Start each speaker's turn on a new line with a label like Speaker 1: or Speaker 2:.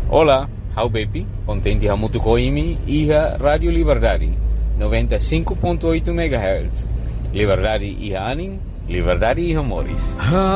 Speaker 1: Olá, how baby, contente hamutu koimi iha Radio Liberdade, 95.8 MHz. Liberdade iha anin, liberdade iha moris.